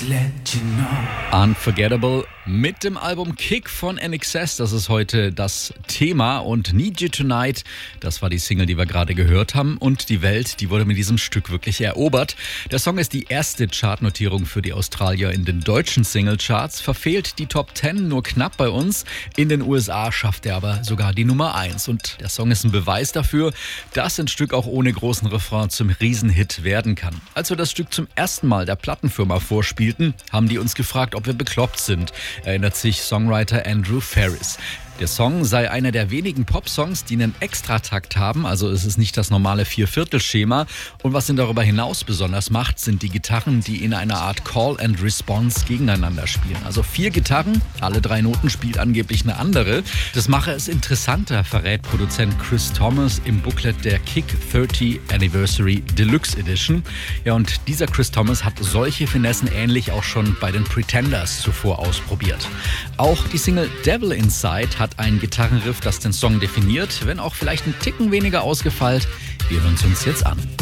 let you know. Unforgettable mit dem Album Kick von INXS, das ist heute das Thema, und Need You Tonight, das war die Single, die wir gerade gehört haben, und die Welt, die wurde mit diesem Stück wirklich erobert. Der Song ist die erste Chartnotierung für die Australier in den deutschen Singlecharts, verfehlt die Top 10 nur knapp bei uns, in den USA schafft er aber sogar die Nummer 1 und der Song ist ein Beweis dafür, dass ein Stück auch ohne großen Refrain zum Riesenhit werden kann. Als wir das Stück zum ersten Mal der Plattenfirma vorspielten, haben die uns gefragt, ob wir bekloppt sind, erinnert sich Songwriter Andrew Ferris. Der Song sei einer der wenigen Pop-Songs, die einen Extratakt haben, also es ist nicht das normale Vierviertelschema. Und was ihn darüber hinaus besonders macht, sind die Gitarren, die in einer Art Call and Response gegeneinander spielen. Also 4 Gitarren, alle 3 Noten spielt angeblich eine andere. Das mache es interessanter, verrät Produzent Chris Thomas im Booklet der Kick 30 Anniversary Deluxe Edition. Ja, und dieser Chris Thomas hat solche Finessen ähnlich auch schon bei den Pretenders zuvor ausprobiert. Auch die Single Devil Inside hat ein Gitarrenriff, das den Song definiert, wenn auch vielleicht ein Ticken weniger ausgefeilt. Wir hören es uns jetzt an.